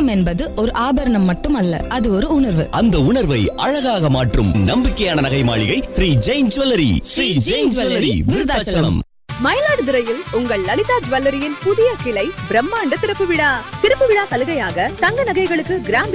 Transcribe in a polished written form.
தங்கம் என்பது ஒரு ஆபரணம் மட்டுமல்ல, அது ஒரு உணர்வு. அந்த உணர்வை அழகாக மாற்றும் நம்பிக்கையான நகை மாளிகை ஸ்ரீ ஜெயின் ஜுவல்லரி. ஸ்ரீ ஜெயின் ஜுவல்லரி, விருதாச்சலம். மயிலாடுதுறையில் உங்கள் லலிதா ஜுவல்லரியின் புதிய கிளை பிரம்மாண்ட திறப்பு விழா சலுகையாக தங்க நகைகளுக்கு கிராம்